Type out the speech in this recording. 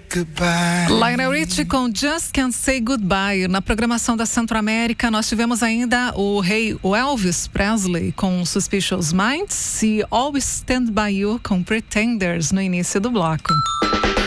Lionel Richie com Just Can't Say Goodbye. Na programação da Centro-América, nós tivemos ainda o Elvis Presley com Suspicious Minds e Always Stand By You com Pretenders no início do bloco.